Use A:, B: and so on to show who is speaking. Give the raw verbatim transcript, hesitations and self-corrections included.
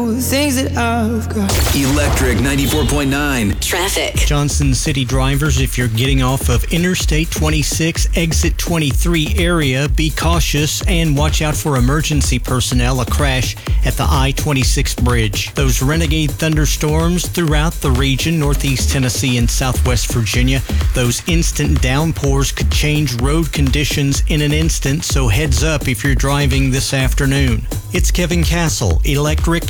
A: Things that I've got.
B: Electric ninety-four point nine.
C: Traffic.
D: Johnson City drivers, if you're getting off of Interstate twenty-six, exit twenty-three area, be cautious and watch out for emergency personnel. A crash at the I twenty-six bridge. Those renegade thunderstorms throughout the region, northeast Tennessee and southwest Virginia. Those instant downpours could change road conditions in an instant, so heads up if you're driving this afternoon. It's Kevin Castle, Electric